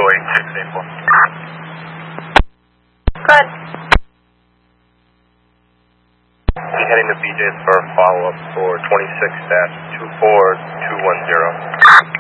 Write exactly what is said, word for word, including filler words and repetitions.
eight six eight four. Good. Be heading to B J's for a follow-up for twenty-six dash two four two one zero.